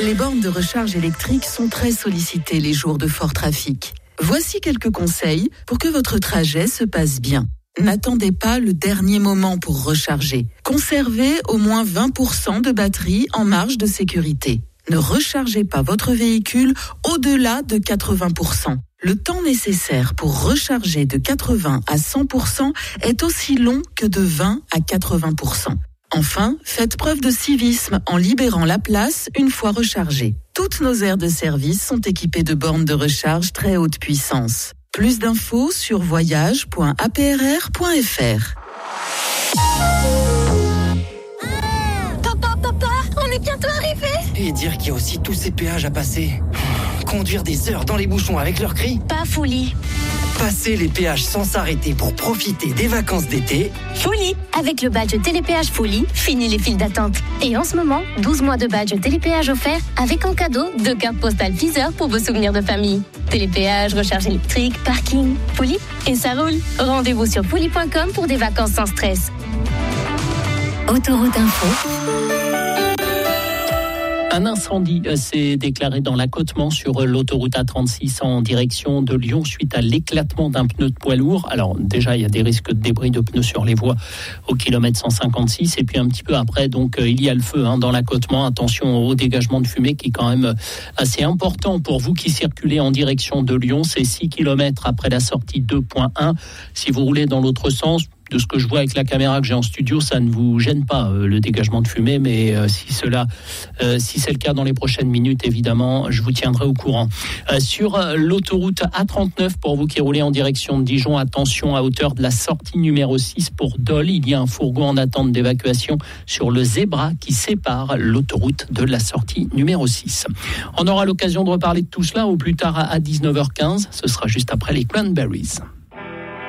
Les bornes de recharge électrique sont très sollicitées les jours de fort trafic. Voici quelques conseils pour que votre trajet se passe bien. N'attendez pas le dernier moment pour recharger. Conservez au moins 20% de batterie en marge de sécurité. Ne rechargez pas votre véhicule au-delà de 80%. Le temps nécessaire pour recharger de 80 à 100% est aussi long que de 20 à 80%. Enfin, faites preuve de civisme en libérant la place une fois rechargée. Toutes nos aires de service sont équipées de bornes de recharge très haute puissance. Plus d'infos sur voyage.aprr.fr. Papa, on est bientôt arrivé. Et dire qu'il y a aussi tous ces péages à passer. Conduire des heures dans les bouchons avec leurs cris. Pas folie. Passer les péages sans s'arrêter pour profiter des vacances d'été. Folie. Avec le badge Télépéage Folie, fini les files d'attente. Et en ce moment, 12 mois de badge Télépéage offert avec en cadeau 2 cartes postales Deezer pour vos souvenirs de famille. Télépéage, recharge électrique, parking, Folie, et ça roule. Rendez-vous sur folie.com pour des vacances sans stress. Autoroute Info. Un incendie s'est déclaré dans l'accotement sur l'autoroute A36 en direction de Lyon suite à l'éclatement d'un pneu de poids lourd. Alors déjà, il y a des risques de débris de pneus sur les voies au kilomètre 156. Et puis un petit peu après, donc il y a le feu dans l'accotement. Attention au dégagement de fumée qui est quand même assez important pour vous qui circulez en direction de Lyon. C'est 6 kilomètres après la sortie 2.1. Si vous roulez dans l'autre sens, de ce que je vois avec la caméra que j'ai en studio, ça ne vous gêne pas le dégagement de fumée, mais si c'est le cas dans les prochaines minutes, évidemment, je vous tiendrai au courant. Sur l'autoroute A39, pour vous qui roulez en direction de Dijon, attention à hauteur de la sortie numéro 6 pour Dole. Il y a un fourgon en attente d'évacuation sur le zébra qui sépare l'autoroute de la sortie numéro 6. On aura l'occasion de reparler de tout cela au plus tard à 19h15. Ce sera juste après les Cranberries.